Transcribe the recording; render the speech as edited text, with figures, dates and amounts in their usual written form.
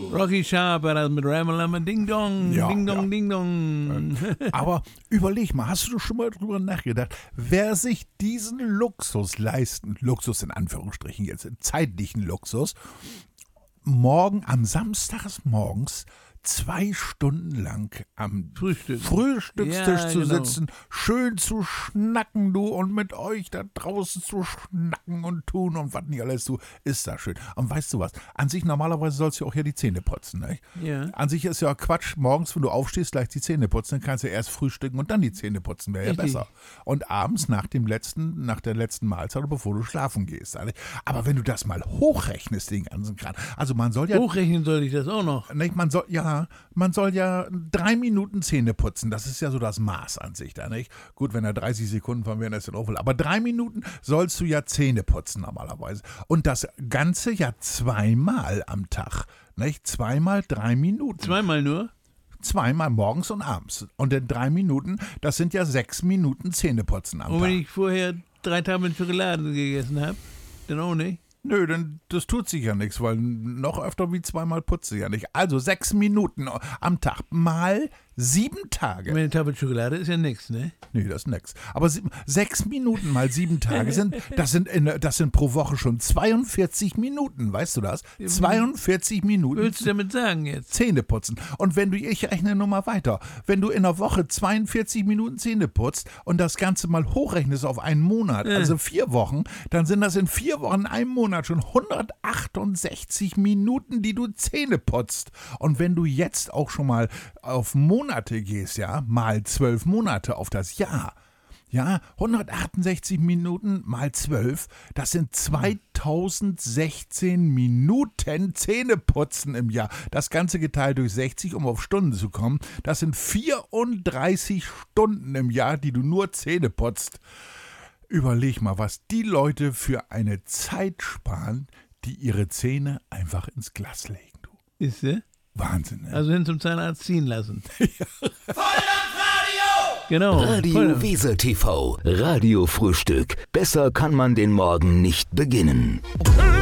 Rocky Sharp war das mit Ramalama Ding Dong, Ja, Ding Dong, ja. Ding Dong. Aber überleg mal, hast du schon mal drüber nachgedacht, wer sich diesen Luxus leisten, Luxus in Anführungsstrichen jetzt, zeitlichen Luxus, morgen am Samstags morgens 2 Stunden lang am Frühstückstisch Ja, zu genau. sitzen, schön zu schnacken, du, und mit euch da draußen zu schnacken und tun und was nicht alles, du, ist das schön. Und weißt du was, an sich normalerweise sollst du auch ja die Zähne putzen, nicht? Ja. An sich ist ja Quatsch, morgens, wenn du aufstehst, gleich die Zähne putzen, dann kannst du erst frühstücken und dann die Zähne putzen, wäre ja Richtig. besser. Und abends nach der letzten Mahlzeit, bevor du schlafen gehst. Aber wenn du das mal hochrechnest, den ganzen Kram, also man soll ja Hochrechnen soll ich das auch noch. nicht, man soll ja 3 Minuten Zähne putzen. Das ist ja so das Maß an sich da, nicht? Gut, wenn er 30 Sekunden von mir ist, dann auch wohl. Aber 3 Minuten sollst du ja Zähne putzen normalerweise. Und das Ganze ja 2-mal am Tag, nicht? 2-mal 3 Minuten. Zweimal nur? 2-mal morgens und abends. Und in 3 Minuten, das sind ja 6 Minuten Zähneputzen am Und wenn Tag. ich vorher 3 Tafeln Schokolade gegessen habe, dann auch nicht. Nö, denn das tut sich ja nichts, weil noch öfter wie 2-mal putze ich ja nicht. Also 6 Minuten am Tag mal 7 Tage. Meine Tafel Schokolade ist ja nix, ne? Nee, das ist nix. Aber 6 Minuten mal 7 Tage das sind pro Woche schon 42 Minuten, weißt du das? 42 Minuten Willst du damit sagen jetzt? Zähne putzen. Und ich rechne nur mal weiter. Wenn du in der Woche 42 Minuten Zähne putzt und das Ganze mal hochrechnest auf einen Monat, also 4 Wochen, dann sind das in 4 Wochen, einem Monat schon 168 Minuten, die du Zähne putzt. Und wenn du jetzt auch schon mal auf Monate gehst, ja, mal 12 Monate auf das Jahr, ja, 168 Minuten mal 12, das sind 2016 Minuten Zähneputzen im Jahr. Das Ganze geteilt durch 60, um auf Stunden zu kommen. Das sind 34 Stunden im Jahr, die du nur Zähne putzt. Überleg mal, was die Leute für eine Zeit sparen, die ihre Zähne einfach ins Glas legen, du. Ist sie? Wahnsinn, ne? Also hin zum Zahnarzt ziehen lassen. Genau. Radio Weser TV, Radiofrühstück. Besser kann man den Morgen nicht beginnen.